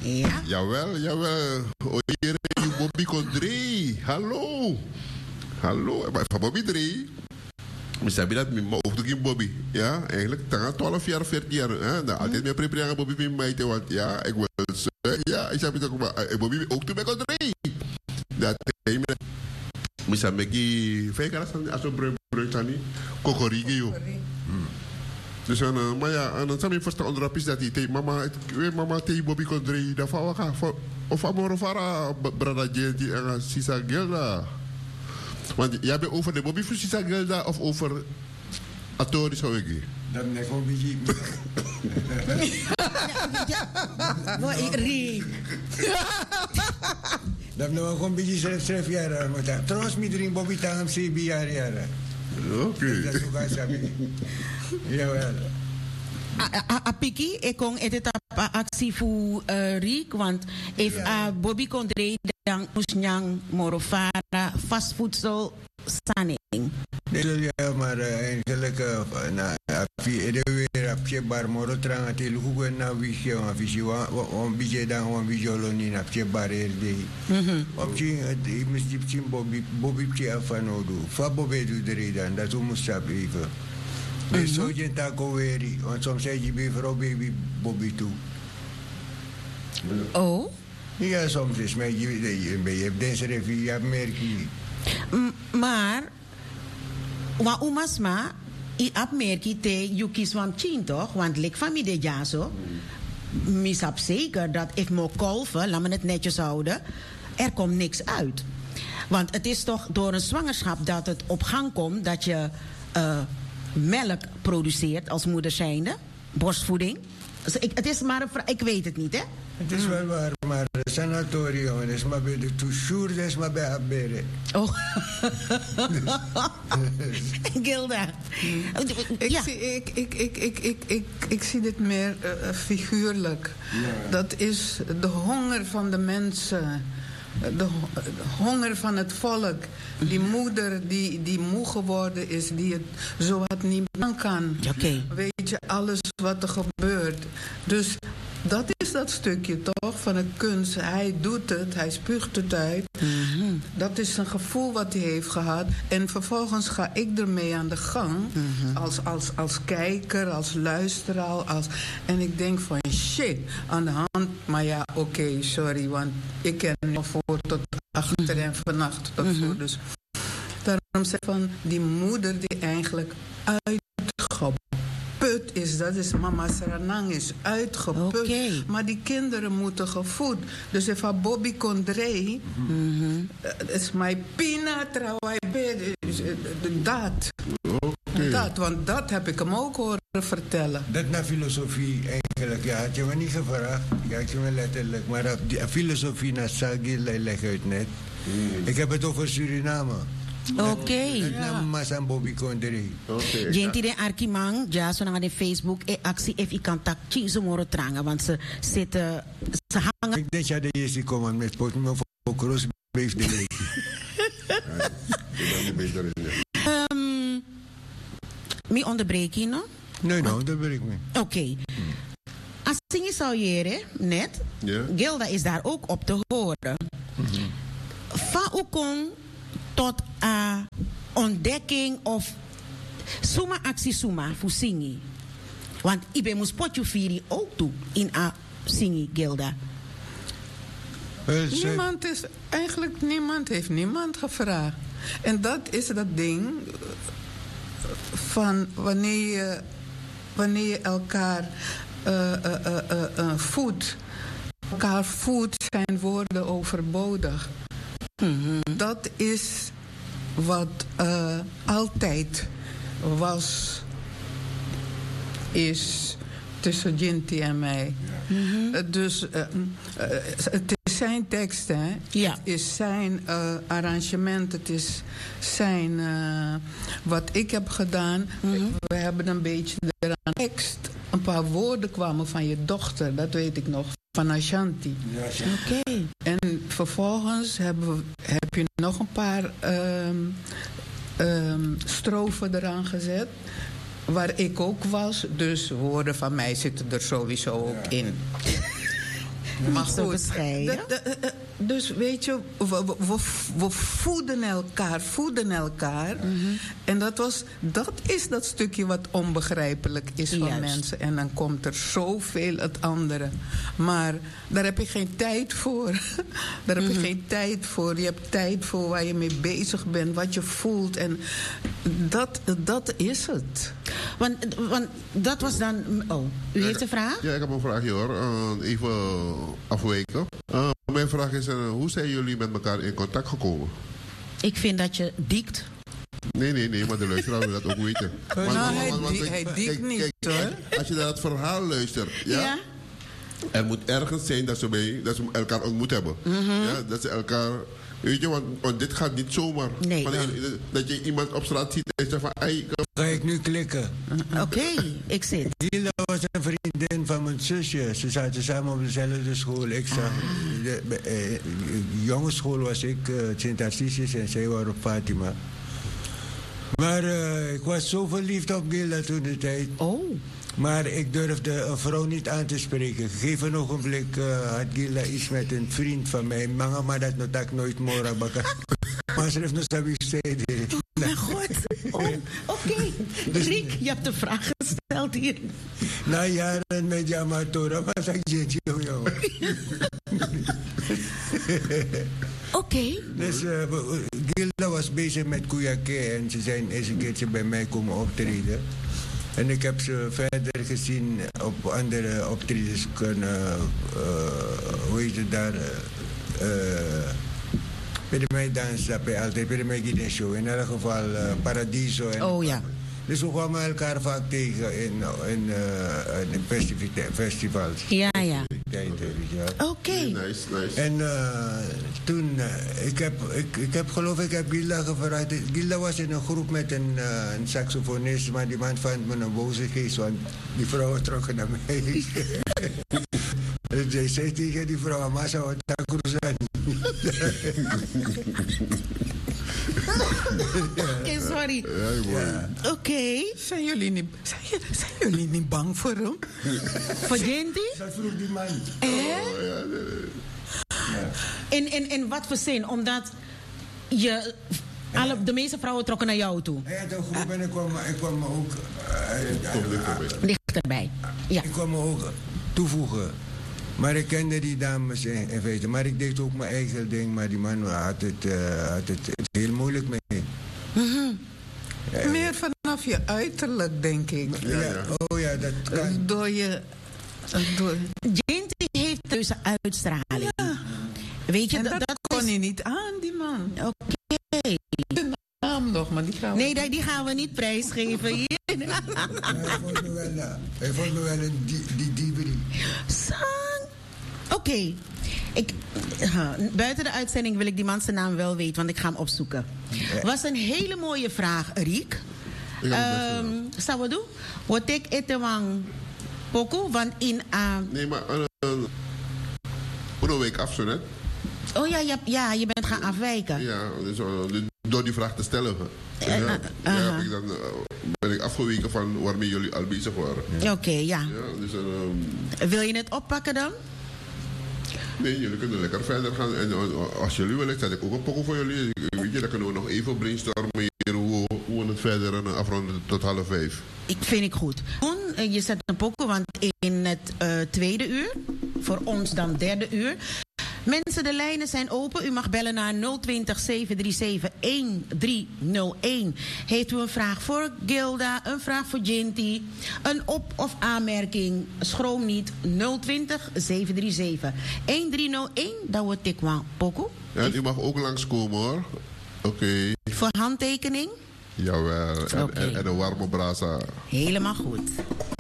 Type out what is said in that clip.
Ja. Jawel, jawel. Oye, Bobby Condré. Hallo. Hallo. Van Bobby 3. Misschien heb je dat met mijn oog in Bobby. Ja, eigenlijk. Dan 12 jaar, 14 jaar. Hè? Dan altijd meer prepareren Bobby met mij. Want ja, ik wil ja, ik heb het ook maar. Bobby ook toen bij Condré. Dat hij me. Misschien heb ik 5 jaar als een breuk. Kokorigi, joh. Dus maar ja, dan zou je verstaan onderop is dat hij mama te Bobby Condré dat van elkaar of amor vara brada Jenti en Sisa Gelda. Want jij bent over de Bobby voor Sisa Gelda of over Atori zou ik. Dat is gewoon een beetje. Wat ik rie. Dat is gewoon een beetje schrijf jaren. Trouwens, met erin Bobby Tangam CB jaren. Oké. Dat is ook als jawel. Apiki, ik kon het op actie voor Riek, want if Bobby Condré dan moest morofara vastvoedsel sanning. Ja, maar eigenlijk weer op je bar morotrang at il hugo na visio a visio on bije dan on bijoloni na je bar erde. Op je misdip Bobby je afanodu. Fa Bobby du dan dat moest sap even. Dus zo je tako weri, want soms zeg je bij vrouw baby Bobby toe. Oh? Ja, soms is mij je hebt deze revie, je hebt merkie. Maar, wa umasma, I opmerkie te Yukis van Chin toch? Want lik van mij de ja zo. Misap zeker dat ik moet kolven, laat me het netjes houden, er komt niks uit. Want het is toch door een zwangerschap dat het op gang komt dat je melk produceert als moeder zijnde, borstvoeding. Dus het is maar ik weet het niet, hè? Het is wel waar, maar het sanatorium, het is maar bij de toeshoer, het is maar bij Abere. Oh. Gilda. Ja. Ik zie dit meer figuurlijk. Ja. Dat is de honger van de mensen. De honger van het volk. Die moeder die moe geworden is, die het zowat niet aan kan. Okay. Weet je, alles wat er gebeurt. Dus dat is dat stukje toch van een kunst. Hij doet het, hij spuugt het uit. Mm-hmm. Dat is een gevoel wat hij heeft gehad. En vervolgens ga ik ermee aan de gang. Mm-hmm. Als kijker, als luisteraar. En ik denk van shit, aan de hand. Maar ja, oké, sorry. Want ik ken nog voor tot achter en vannacht tot voor. Dus daarom zeg ik van die moeder die eigenlijk uitgeput is. Dat is mama Saranang is uitgeput. Okay. Maar die kinderen moeten gevoed. Dus even Bobby Condré. Is mijn pina trouwens. Dat. Okay. Dat, want dat heb ik hem ook horen vertellen. Dat naar filosofie eigenlijk. Ja, had je me niet gevraagd. Ja, had je me letterlijk. Maar die filosofie naar Sagi leg uit net. Ik heb het over Suriname. Oké. Ja. Masan Bobby Condré. Gente de Arkimang, ja, zo naar de Facebook actie if ik kan tak chizomoro trangen, want ze zitten, ze hangen. Ik denk dat de eerste komen met pot me voor crossbeef de Mi onderbreek je nog? Nee, onderbreek me. Oké. Als je zou jeren, net, Gilda is daar ook op te horen. Van u kon tot ontdekking of suma actie suma voor singi. Want ik ben moest potje vieren ook toe in a singi Gilda. Niemand heeft niemand gevraagd. En dat is dat ding van wanneer je elkaar voedt. Elkaar voedt zijn woorden overbodig. Dat is wat altijd is tussen Jinti en mij. Dus het is zijn tekst, hè? Ja. Het is zijn arrangement, het is zijn wat ik heb gedaan. We hebben een beetje eraan tekst. Een paar woorden kwamen van je dochter, dat weet ik nog, van Ashanti. Ja, Oké. En vervolgens heb je nog een paar strofen eraan gezet. Waar ik ook was. Dus woorden van mij zitten er sowieso ook in. Maar Zo goed, bescheiden. dus weet je, we voeden elkaar. En dat is dat stukje wat onbegrijpelijk is van Juist. mensen. En dan komt er zoveel het andere. Maar daar heb je geen tijd voor. Daar heb je geen tijd voor. Je hebt tijd voor waar je mee bezig bent, wat je voelt. En dat is het. Want dat was dan... Oh, u heeft een vraag? Ja, ik heb een vraagje hoor. Even afwijken. Mijn vraag is, hoe zijn jullie met elkaar in contact gekomen? Ik vind dat je diekt. Nee, maar de luisteraar wil dat ook weten. Hij diekt niet, hoor. Als je naar het verhaal luistert, ja? Er moet ergens zijn dat ze elkaar ontmoet hebben. Ja, dat ze elkaar... Weet je, want dit gaat niet zomaar. Nee. Dat je iemand op straat ziet en zegt van... Ga ik nu klikken? Oké, ik zit. Gilda was een vriendin van mijn zusje. Ze zaten samen op dezelfde school. Ik zag... Jongensschool was ik, Sint Assisius, en zij waren op Fatima. Maar ik was zo verliefd op Gilda toen de tijd. Oh. Maar ik durfde een vrouw niet aan te spreken. Geef een ogenblik had Gilda iets met een vriend van mij. Maar dat nog nooit mora baka. Maar ze heeft nog sabi steden. Mijn god. Oh, oké. Riek, je hebt de vraag gesteld hier. Na jaren met je amatora, maar zeg je joh. Oké. Dus Gilda was bezig met Kuyake en ze zijn eens een keertje bij mij komen optreden. En ik heb ze verder gezien op andere optredens kunnen, hoe heet het daar, bij mij dansen, bij mij giet een show. In elk geval Paradiso. En, Oh ja. Dus we kwamen elkaar vaak tegen in festivals. Ja. Oké. Nice. En toen, ik heb Gilda gevraagd. Gilda was in een groep met een saxofonist, maar die man vond me een boze geest, want die vrouw trok naar mij. Dus hij zei tegen die vrouw, Masa, wat takruzan. Oké, sorry. Ja. Oké. Zijn jullie niet bang voor hem? Voor Genti? Dat vroeg die man. In wat voor zin? Omdat de meeste vrouwen trokken naar jou toe. Hij had een groep en ik kwam me ook... Dichterbij. Ja. Ik kwam me ook toevoegen. Maar ik kende die dames in feite. Maar ik deed ook mijn eigen ding. Maar die man had het heel moeilijk mee. Meer vanaf je uiterlijk, denk ik. Ja. Oh ja, dat kan. Genti heeft dus uitstraling. Ja. Weet je, dat kon hij niet aan, die man. Oké. De naam nog, maar die gaan we... Nee, die gaan we niet prijsgeven hier. Hij vond me wel een dieberi. Oké. Buiten de uitzending wil ik die man zijn naam wel weten, want ik ga hem opzoeken. Was een hele mooie vraag, Riek. Zou we doen? Wat ik etewang poko, want in... Nee, maar een week af zo net. Oh ja, je bent gaan afwijken. Ja, dus, door die vraag te stellen. Ben ik afgeweken van waarmee jullie al bezig waren. Oké, ja. Dus, wil je het oppakken dan? Nee, jullie kunnen lekker verder gaan. En als jullie willen, zet ik ook een pokoe voor jullie. Weet je, dan kunnen we nog even brainstormen hier hoe we het verder afronden tot 4:30. Vind ik goed. Je zet een pokoe, want in het tweede uur, voor ons dan derde uur. Mensen, de lijnen zijn open. U mag bellen naar 020 737 1301. Heeft u een vraag voor Gilda, een vraag voor Genti, een op- of aanmerking? Schroom niet. 020 737 1301. Dat wordt tikwa pokoe. Ja, en u mag ook langskomen hoor. Oké. Voor handtekening? Jawel. En een warme brasa. Helemaal goed.